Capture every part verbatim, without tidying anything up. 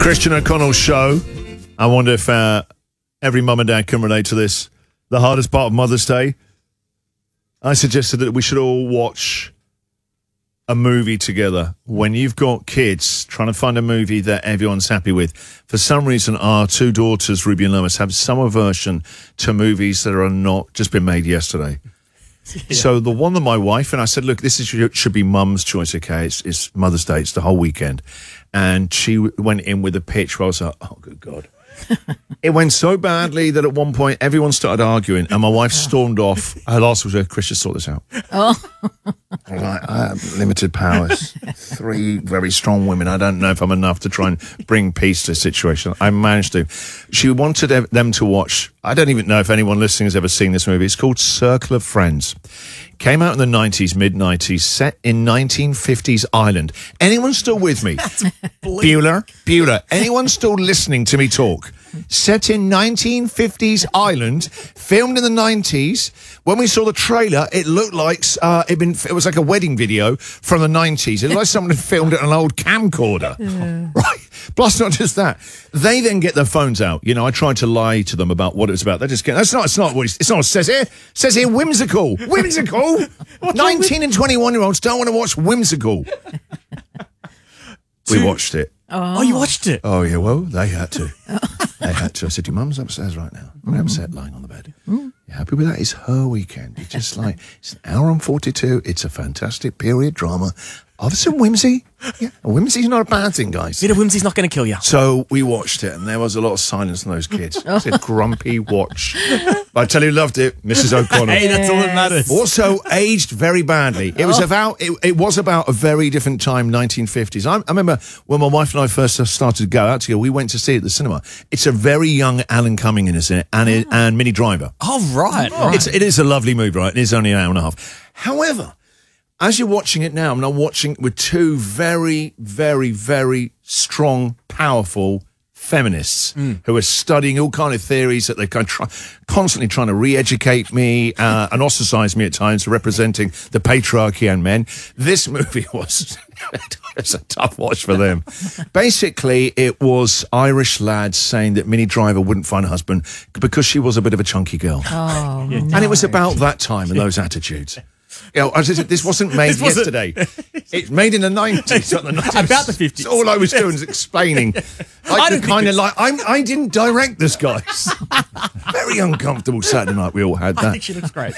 Christian O'Connell show. I wonder if uh, every mum and dad can relate to this. The hardest part of Mother's Day. I suggested that we should all watch a movie together. When you've got kids, trying to find a movie that everyone's happy with. For some reason, our two daughters, Ruby and Lois, have some aversion to movies that are not just been made yesterday. Yeah. So the one that my wife and I said, look, this is, should be mum's choice, okay? It's, it's Mother's Day. It's the whole weekend. And she went in with a pitch where I was like, oh, good God. It went so badly that at one point everyone started arguing and my wife stormed off. Her last was, Chris, just sort this out. Oh. I was like, I have limited powers. Three very strong women. I don't know if I'm enough to try and bring peace to the situation. I managed to. She wanted them to watch. I don't even know if anyone listening has ever seen this movie. It's called Circle of Friends. Came out in the nineties, mid-nineties, set in nineteen fifties Ireland. Anyone still with me? Bueller? Bueller. Anyone still listening to me talk? Set in nineteen fifties Ireland, filmed in the nineties. When we saw the trailer, it looked like uh, it'd been, it was like a wedding video from the nineties. It looked like someone had filmed it on an old camcorder. Yeah. Right? Plus, not just that. They then get their phones out. You know, I tried to lie to them about what it was about. They just get, that's not, it's not what it's, it's not what it says here. It says here, whimsical. Whimsical. nineteen and twenty-one year olds don't want to watch whimsical. We watched it. Oh. oh, you watched it? Oh, yeah, well, they had to. They had to. I said, your mum's upstairs right now. I'm upset lying on the bed. Mm. You happy with that? It's her weekend. It's just like, it's an hour and forty-two. It's a fantastic period drama of some whimsy. Yeah, whimsy's not a bad thing, guys. Bit of whimsy's not going to kill you. So we watched it, and there was a lot of silence in those kids. It's a grumpy watch. But I tell you, loved it, Missus O'Connell. Hey, that's all that matters. Also aged very badly. It was about it, it was about a very different time, nineteen fifties. I, I remember when my wife and I first started to go out together, we went to see it at the cinema. It's a very young Alan Cumming in it, and it, and Minnie Driver. Oh, right. right. It's, it is a lovely movie, right? It is only an hour and a half. However, as you're watching it now, I'm now watching it with two very, very, very strong, powerful feminists mm. who are studying all kind of theories that they're kind of try, constantly trying to re-educate me uh, and ostracize me at times, representing the patriarchy and men. This movie was it's a tough watch for them. Basically, it was Irish lads saying that Minnie Driver wouldn't find a husband because she was a bit of a chunky girl. Oh, no. And it was about that time and those attitudes. You know, this wasn't made this wasn't... yesterday. It's made in the nineties. Not the nineties. About the fifties. So all I was doing is explaining. Like the kind of like, I'm, I didn't direct this, guys. Very uncomfortable Saturday night we all had that. I think she looks great.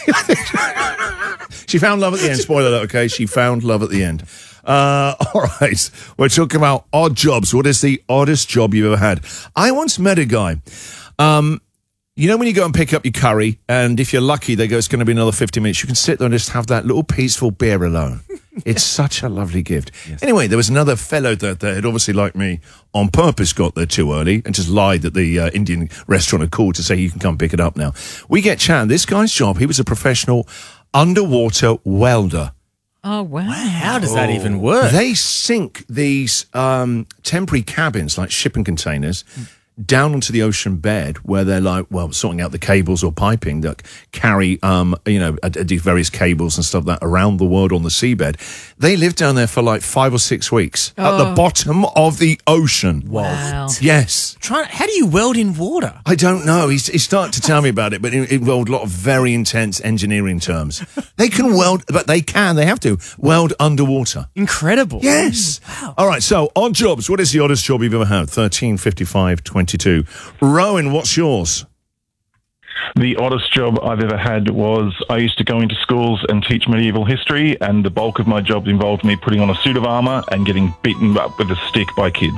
She found love at the end. Spoiler alert, okay? She found love at the end. Uh, all right. We're talking about odd jobs. What is the oddest job you've ever had? I once met a guy. Um... You know when you go and pick up your curry, and if you're lucky, they go, it's going to be another fifty minutes, you can sit there and just have that little peaceful beer alone. It's such a lovely gift. Yes. Anyway, there was another fellow that, that had obviously, like me, on purpose got there too early and just lied that the uh, Indian restaurant had called to say you can come pick it up now. We get chatting. This guy's job, he was a professional underwater welder. Oh, wow. wow. How does that even work? They sink these um, temporary cabins, like shipping containers, mm. down onto the ocean bed where they're like, well, sorting out the cables or piping that carry, um, you know, these various cables and stuff that around the world on the seabed. They live down there for like five or six weeks oh. at the bottom of the ocean. Wow. Yes. Try, how do you weld in water? I don't know. He, he started to tell me about it, but it involved a lot of very intense engineering terms. They can weld, but they can, they have to, weld underwater. Incredible. Yes. Wow. All right, so odd jobs. What is the oddest job you've ever had? thirteen fifty-five twenty. Rowan, what's yours? The oddest job I've ever had was I used to go into schools and teach medieval history, and the bulk of my job involved me putting on a suit of armour and getting beaten up with a stick by kids.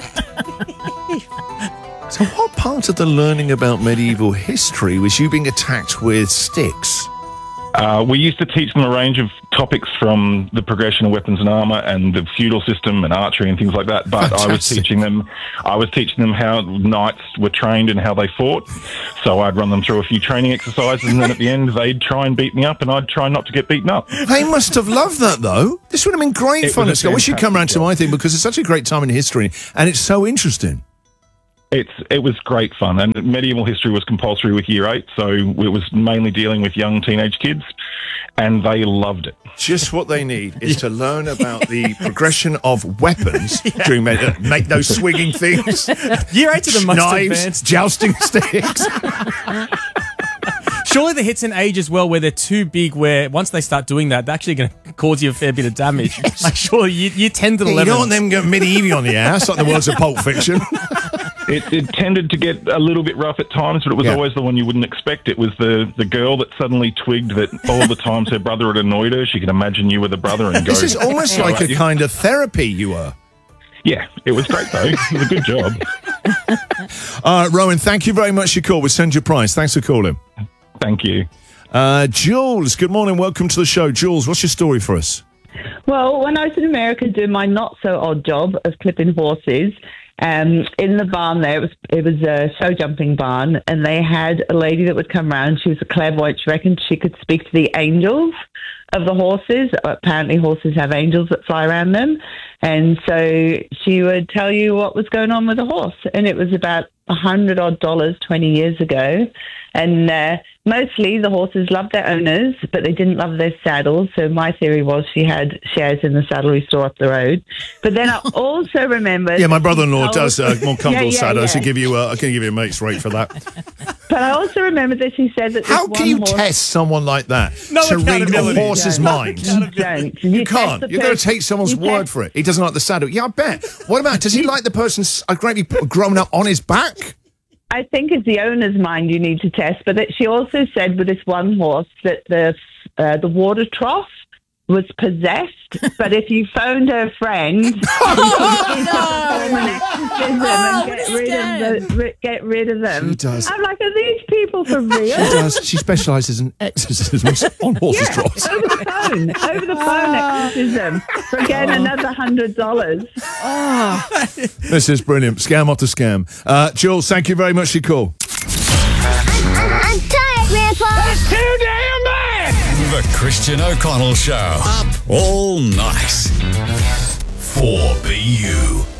So what part of the learning about medieval history was you being attacked with sticks? Uh, we used to teach them a range of topics from the progression of weapons and armour and the feudal system and archery and things like that. But Fantastic. I was teaching them, I was teaching them how knights were trained and how they fought. So I'd run them through a few training exercises, and then at the end they'd try and beat me up, and I'd try not to get beaten up. They must have loved that, though. This would have been great it fun at school. We should come around to my thing because it's such a great time in history, and it's so interesting. It's it was great fun, and medieval history was compulsory with year eight, so it was mainly dealing with young teenage kids, and they loved it. Just what they need is to learn about the progression of weapons during med- make those swinging things, Year eight are the most knives, advanced. jousting sticks. Surely the hits in age as well, where they're too big, where once they start doing that, they're actually going to cause you a fair bit of damage. Like, surely you, you tend to Yeah, you eleven. don't want them going medieval on the ass like the words of Pulp Fiction. It, it tended to get a little bit rough at times, but it was Yeah. always the one you wouldn't expect. It was the, the girl that suddenly twigged that all the times her brother had annoyed her, she could imagine you were the brother and go... This is almost "All like right, a you-" kind of therapy you were. Yeah, it was great, though. It was a good job. Uh, Rowan, thank you very much for your call. We'll send you a prize. Thanks for calling. Thank you. Uh, Jules, good morning. Welcome to the show. Jules, what's your story for us? Well, when I was in America doing my not so odd job of clipping horses, um, in the barn there, it was it was a show jumping barn, and they had a lady that would come around. She was a clairvoyant. She reckoned she could speak to the angels of the horses. Apparently, horses have angels that fly around them, and so she would tell you what was going on with the horse. And it was about a hundred odd dollars twenty years ago, and uh, mostly the horses loved their owners, but they didn't love their saddles. So my theory was she had shares in the saddlery store up the road. But then I also remember, Yeah, my brother-in-law Oh. does uh, more comfortable Yeah, yeah, saddles. yeah. I give you, uh, I can give you a mate's rate for that. but I also remember that she said that How this can one you horse, test someone like that No to read a accountability. horse's No. mind? You don't. You, You can't. test the You're going to person- take someone's you word test- for it. He doesn't like the saddle. Yeah, I bet. What about, does he like the person's uh, greatly grown up on his back? I think it's the owner's mind you need to test. But that she also said with this one horse that the uh, the water trough was possessed. But if you phoned her friend, she could perform an exorcism and get rid of the, ri- get rid of them. She does. I'm like, are these people for real? She does. She specialises in exorcisms on horses' Yeah, troughs. over the phone, over the phone exorcism for again another hundred dollars. This is brilliant. Scam after scam. Uh, Jules, thank you very much for your call. I'm tired, Grandpa. Too damn bad! The Christian O'Connell Show. Up all night. four B U.